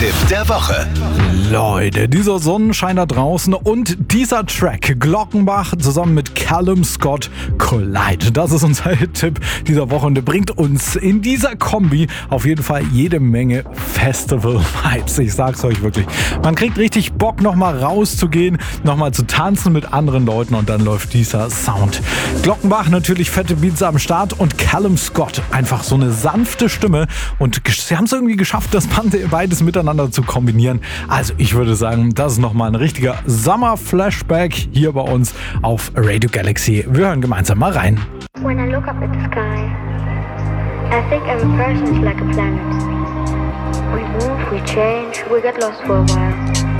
Musiktipp der Woche. Leute, dieser Sonnenschein da draußen und dieser Track Glockenbach zusammen mit Callum Scott, Collide. Das ist unser Hit-Tipp dieser Woche und der bringt uns in dieser Kombi auf jeden Fall jede Menge Festival-Vibes. Ich sag's euch wirklich. Man kriegt richtig Bock, nochmal rauszugehen, nochmal zu tanzen mit anderen Leuten und dann läuft dieser Sound. Glockenbach natürlich fette Beats am Start und Callum Scott einfach so eine sanfte Stimme und sie haben es irgendwie geschafft, das beides miteinander zu kombinieren. Also ich würde sagen, das ist nochmal ein richtiger Sommer-Flashback hier bei uns auf Radio Galaxy. Wir hören gemeinsam mal rein. When I look up at the sky, I think every person is like a planet. We move, we change, we get lost for a while.